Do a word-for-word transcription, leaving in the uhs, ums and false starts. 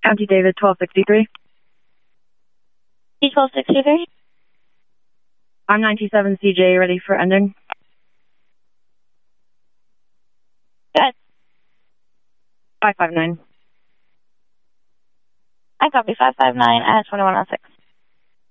County David, twelve sixty-three. D twelve sixty-three. I'm ninety-seven C J, ready for ending. Good. five five nine. I copy five five nine at twenty-one oh six.